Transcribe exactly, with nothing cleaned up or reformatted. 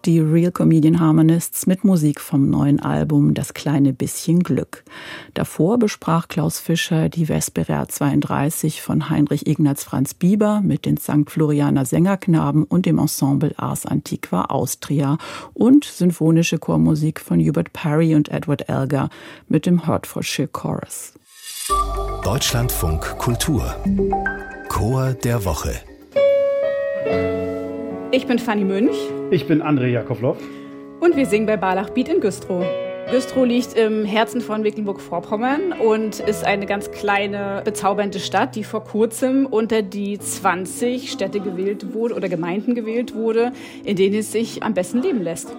die Real Comedian Harmonists mit Musik vom neuen Album Das kleine bisschen Glück. Davor besprach Klaus Fischer die Vesperer zweiunddreißig von Heinrich Ignaz Franz Bieber mit den Sankt Florianer Sängerknaben und dem Ensemble Ars Antiqua Austria und symphonische Chormusik von Hubert Parry und Edward Elgar mit dem Hertfordshire Chorus. Deutschlandfunk Kultur Chor der Woche. Ich bin Fanny Münch. Ich bin André Jakovlov. Und wir singen bei Barlach Beat in Güstrow. Güstrow liegt im Herzen von Mecklenburg-Vorpommern und ist eine ganz kleine, bezaubernde Stadt, die vor kurzem unter die zwanzig Städte gewählt wurde oder Gemeinden gewählt wurde, in denen es sich am besten leben lässt.